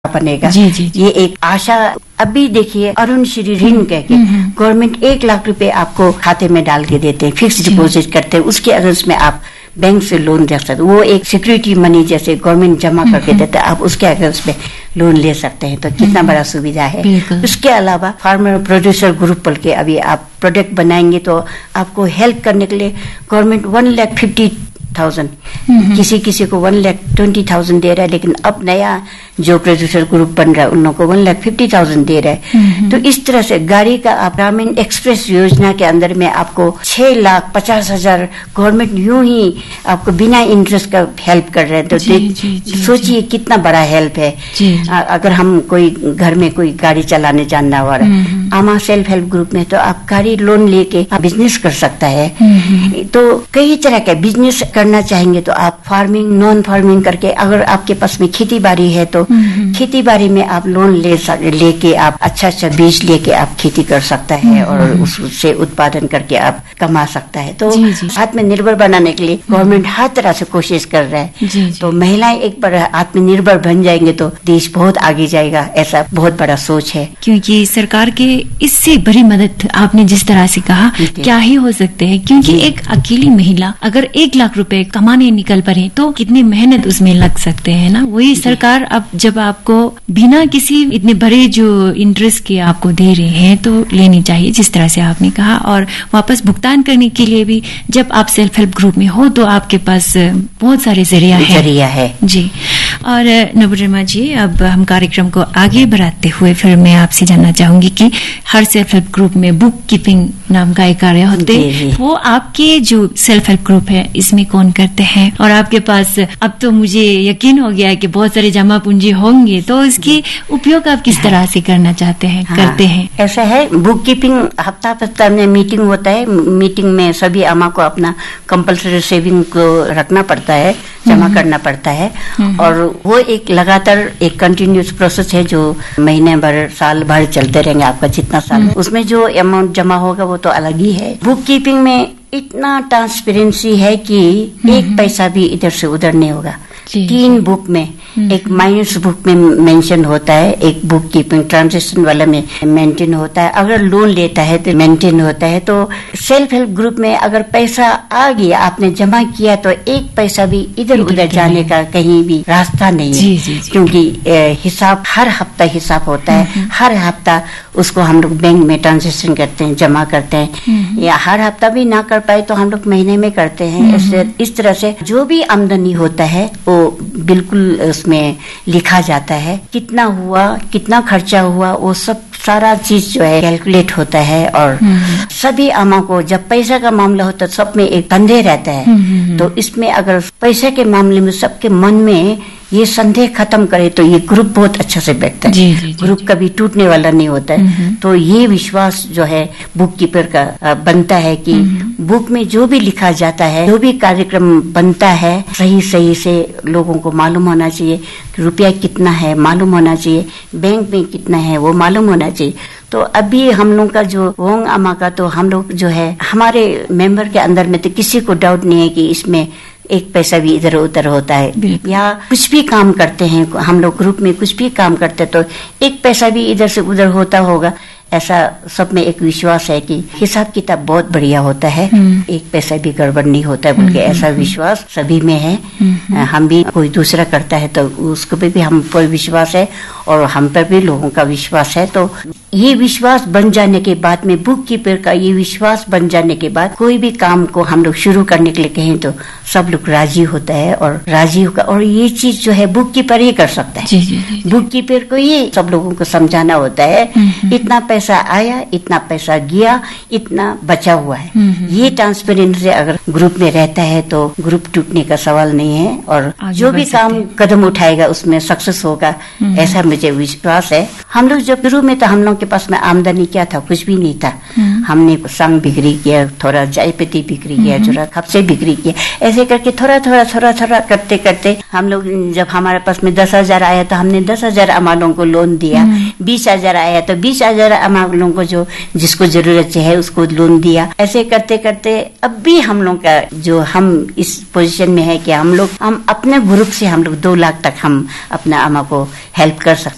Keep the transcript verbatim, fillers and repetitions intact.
बनेगा। जी, जी, जी। ये एक आशा। अभी देखिए अरुण श्री ऋण कह के गवर्नमेंट एक लाख रुपए आपको खाते में डाल के देते हैं, फिक्स डिपॉजिट करते हैं, उसके अगेंस्ट में आप बैंक से लोन ले सकते हैं। वो एक सिक्योरिटी मनी जैसे गवर्नमेंट जमा करके देता है, आप उसके अगेंस्ट में लोन ले सकते हैं। तो कितना बड़ा सुविधा है। उसके अलावा फार्मर प्रोड्यूसर ग्रुप बोल के अभी आप प्रोडक्ट बनाएंगे तो आपको हेल्प करने के लिए government one lakh fifty thousand किसी किसी को वन लाख ट्वेंटी थाउजेंड दे रहा है, लेकिन अब नया जो प्रोड्यूसर ग्रुप बन रहा है उन लोगों को वन लाख फिफ्टी थाउजेंड दे रहा है। तो इस तरह से गाड़ी का आप ग्रामीण एक्सप्रेस योजना के अंदर में आपको छह लाख पचास हजार गवर्नमेंट यूं ही आपको बिना इंटरेस्ट का हेल्प कर रहे हैं। तो सोचिए कितना बड़ा हेल्प है। आ, अगर हम कोई घर में कोई गाड़ी चलाने जानना हो रहा है, आमा सेल्फ हेल्प ग्रुप में तो आप गाड़ी लोन लेके आप बिजनेस कर सकता है। तो कई तरह का बिजनेस करना चाहेंगे तो आप फार्मिंग नॉन फार्मिंग करके, अगर आपके पास में खेती बाड़ी है तो खेती बाड़ी में आप लोन ले लेके आप अच्छा अच्छा बीज लेके आप खेती कर सकता है और उससे उत्पादन करके आप कमा सकता है। तो आत्मनिर्भर बनाने के लिए गवर्नमेंट हर तरह से कोशिश कर रहा है। जी, जी। तो महिलाएं एक बार आत्मनिर्भर बन जाएंगे तो देश बहुत आगे जाएगा, ऐसा बहुत बड़ा सोच है। क्योंकि सरकार के इससे बड़ी मदद आपने जिस तरह से कहा क्या ही हो सकते हैं, क्योंकि एक अकेली महिला अगर एक लाख रुपए कमाने निकल पड़े तो कितनी मेहनत उसमें लग सकते हैं ना। वही सरकार अब जब आपको बिना किसी इतने बड़े जो इंटरेस्ट के आपको दे रहे हैं तो लेनी चाहिए, जिस तरह से आपने कहा। और वापस भुगतान करने के लिए भी जब आप सेल्फ हेल्प ग्रुप में हो तो आपके पास बहुत सारे जरिया है जरिया है जी। और नवरमा जी, अब हम कार्यक्रम को आगे बढ़ाते हुए फिर मैं आपसे जानना चाहूंगी कि हर सेल्फ हेल्प ग्रुप में बुक कीपिंग नाम का एक कार्य होते हैं, वो आपके जो सेल्फ हेल्प ग्रुप है इसमें कौन करते हैं? और आपके पास अब तो मुझे यकीन हो गया है कि बहुत सारे जमा पूंजी होंगे, तो इसकी उपयोग आप किस तरह से करना चाहते हैं? हाँ, करते हैं ऐसा है। बुक कीपिंग हफ्ता हफ्ता में मीटिंग होता है। मीटिंग में सभी अम्मा को अपना कंपल्सरी सेविंग को रखना पड़ता है, जमा करना पड़ता है। और वो एक लगातार एक कंटिन्यूस प्रोसेस है जो महीने भर साल भर चलते रहेंगे। आपका जितना साल उसमें जो अमाउंट जमा होगा वो तो अलग ही है। बुक कीपिंग में इतना ट्रांसपेरेंसी है कि एक पैसा भी इधर से उधर नहीं होगा। तीन बुक में एक माइनस बुक में मेंशन होता है, एक बुक कीपिंग ट्रांजेक्शन वाला में मेंटेन होता है, अगर लोन लेता है तो मेंटेन होता है। तो सेल्फ हेल्प ग्रुप में अगर पैसा आ गया, आपने जमा किया, तो एक पैसा भी इधर उधर जाने का कहीं भी रास्ता नहीं है। जी, जी, जी। क्योंकि हिसाब हर हफ्ता हिसाब होता है, हर हफ्ता उसको हम लोग बैंक में ट्रांजेक्शन करते हैं, जमा करते हैं। या हर हफ्ता भी ना कर पाए तो हम लोग महीने में करते हैं। इससे इस तरह से जो भी आमदनी होता है वो बिल्कुल उसमें लिखा जाता है, कितना हुआ, कितना खर्चा हुआ, वो सब सारा चीज जो है कैलकुलेट होता है। और सभी अम्मा को जब पैसा का मामला होता है सब में एक संदेह रहता है। तो इसमें अगर पैसे के मामले में सबके मन में ये संदेह खत्म करे तो ये ग्रुप बहुत अच्छा से बैठता है। जी, जी, ग्रुप जी, कभी टूटने वाला नहीं होता है। तो ये विश्वास जो है बुक कीपर का बनता है कि बुक में जो भी लिखा जाता है, जो भी कार्यक्रम बनता है, सही सही से लोगों को मालूम होना चाहिए। रुपया कितना है मालूम होना चाहिए, बैंक में कितना है वो मालूम होना चाहिए। तो अभी हम लोग का जो वोंग अम्मा का, तो हम लोग जो है हमारे मेंबर के अंदर में तो किसी को डाउट नहीं है कि इसमें एक पैसा भी इधर उधर होता है। या कुछ भी काम करते हैं हम लोग ग्रुप में, कुछ भी काम करते हैं तो एक पैसा भी इधर से उधर होता होगा, ऐसा सब में एक विश्वास है कि हिसाब किताब बहुत बढ़िया होता है, एक पैसा भी गड़बड़ नहीं होता है बोल के ऐसा विश्वास सभी में है। हम भी कोई दूसरा करता है तो उसको पे भी हम पर विश्वास है और हम पर भी लोगों का विश्वास है। तो ये विश्वास बन जाने के बाद में, बुक कीपर का ये विश्वास बन जाने के बाद कोई भी काम को हम लोग शुरू करने के लिए कहें तो सब लोग राजी होता है और राजी होगा। और ये चीज जो है बुक कीपर ही कर सकता है। जी, जी, जी, बुक कीपर को ये सब लोगों को समझाना होता है, इतना पैसा आया, इतना पैसा गया, इतना बचा हुआ है। ये ट्रांसपेरेंसी अगर ग्रुप में रहता है तो ग्रुप टूटने का सवाल नहीं है और जो भी काम कदम उठाएगा उसमें सक्सेस होगा, ऐसा मुझे विश्वास है। हम लोग जब शुरू में तो हम लोग के पास में आमदनी क्या था, कुछ भी नहीं था। हमने संग बिक्री किया, थोड़ा चाय पत्ती बिक्री किया, थोड़ा खपसे बिक्री किया, ऐसे करके थोड़ा थोड़ा थोड़ा थोड़ा करते करते हम लोग, जब हमारे पास में दस हजार आया तो हमने दस हजार अमालों को लोन दिया। बीस हजार आया तो बीस हजार अमालों को जो जिसको जरूरत है उसको लोन दिया। ऐसे करते करते अब भी हम लोग का जो हम इस पोजीशन में है कि हम लोग हम अपने ग्रुप से हम लोग दो लाख तक हम अपना अम्मा को हेल्प कर सकते